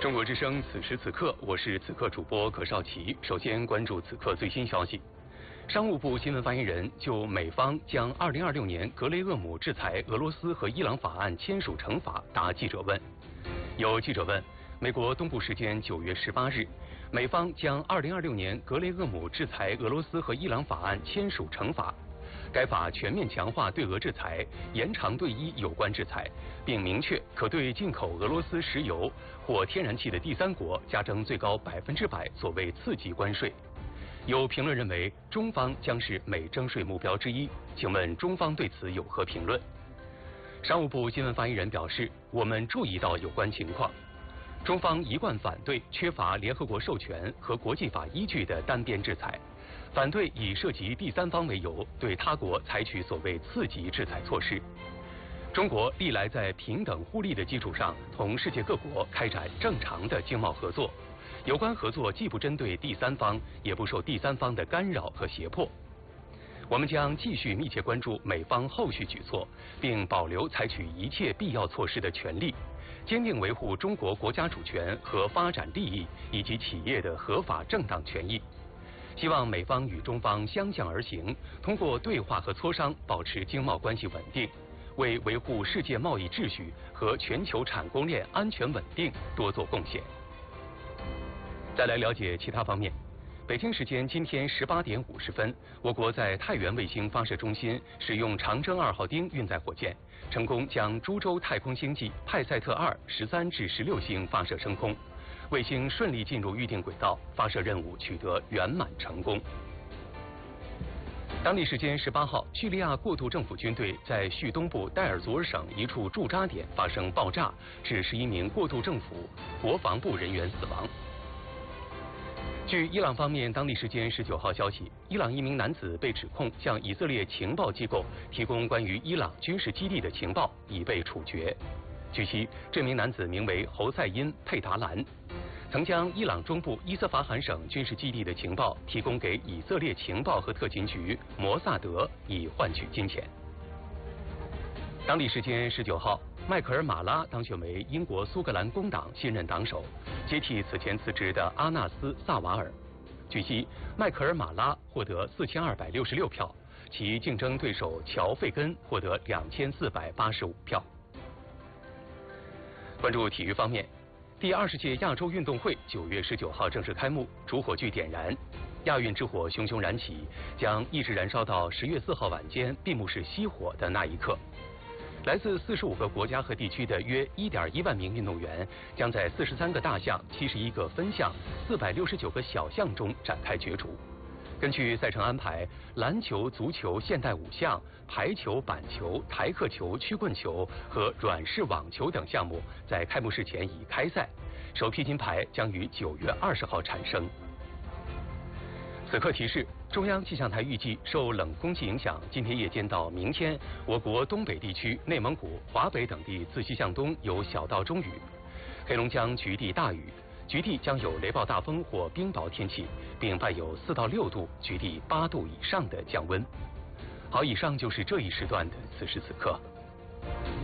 中国之声，此时此刻，我是此刻主播葛少奇。首先关注此刻最新消息。商务部新闻发言人就美方将2026年格雷厄姆制裁俄罗斯和伊朗法案签署成法答记者问。有记者问，美国东部时间9月18日，美方将2026年格雷厄姆制裁俄罗斯和伊朗法案签署成法。该法全面强化对俄制裁，延长对伊有关制裁，并明确可对进口俄罗斯石油或天然气的第三国加征最高100%所谓次级关税。有评论认为，中方将是美征税目标之一，请问中方对此有何评论？商务部新闻发言人表示，我们注意到有关情况，中方一贯反对缺乏联合国授权和国际法依据的单边制裁，反对以涉及第三方为由对他国采取所谓次级制裁措施。中国历来在平等互利的基础上同世界各国开展正常的经贸合作，有关合作既不针对第三方，也不受第三方的干扰和胁迫。我们将继续密切关注美方后续举措，并保留采取一切必要措施的权利，坚定维护中国国家主权和发展利益以及企业的合法正当权益。希望美方与中方相向而行，通过对话和磋商保持经贸关系稳定，为维护世界贸易秩序和全球产供链安全稳定多做贡献。再来了解其他方面。北京时间今天18点50分，我国在太原卫星发射中心使用长征2号丁运载火箭，成功将株洲太空星际派赛特213至16星发射升空，卫星顺利进入预定轨道，发射任务取得圆满成功。当地时间18号，叙利亚过渡政府军队在叙东部代尔祖尔省一处驻扎点发生爆炸，致11名过渡政府国防部人员死亡。据伊朗方面当地时间19号消息，伊朗一名男子被指控向以色列情报机构提供关于伊朗军事基地的情报，已被处决。据悉，这名男子名为侯赛因·佩达兰，曾将伊朗中部伊斯法罕省军事基地的情报提供给以色列情报和特勤局摩萨德，以换取金钱。当地时间19号，迈克尔·马拉当选为英国苏格兰工党新任党首，接替此前辞职的阿纳斯·萨瓦尔。据悉，迈克尔·马拉获得4266票，其竞争对手乔·费根获得2485票。关注体育方面，第20届亚洲运动会9月19号正式开幕，主火炬点燃，亚运之火熊熊燃起，将一直燃烧到10月4号晚间闭幕式熄火的那一刻。来自45个国家和地区的约1.1万名运动员将在43个大项、71个分项、469个小项中展开角逐。根据赛程安排，篮球、足球、现代5项、排球、板球、台克球、曲棍球和软式网球等项目在开幕式前已开赛，首批金牌将于9月20号产生。此刻提示，中央气象台预计受冷空气影响，今天夜间到明天，我国东北地区、内蒙古、华北等地自西向东有小到中雨，黑龙江局地大雨，局地将有雷暴大风或冰雹天气，并伴有4到6度，局地8度以上的降温。好，以上就是这一时段的此时此刻。